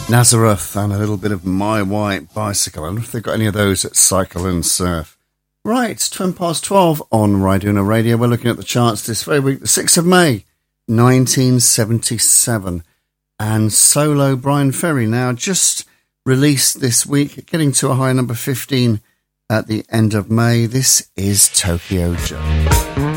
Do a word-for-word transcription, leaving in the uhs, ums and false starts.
Nazareth and a little bit of My White Bicycle. I wonder if they've got any of those at Cycle and Surf. Right, it's twenty past twelve on Ryduna Radio. We're looking at the charts this very week, the sixth of May, nineteen seventy-seven. And solo Brian Ferry now just released this week, getting to a high number fifteen at the end of May. This is Tokyo Joe.